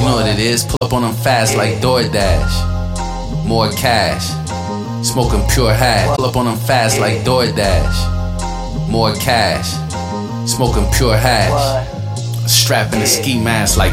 know what it is. Pull up on them fast like DoorDash. More cash. Smoking pure hash. Pull up on them fast like DoorDash. More cash. Smoking pure hash. Strapping the ski mask like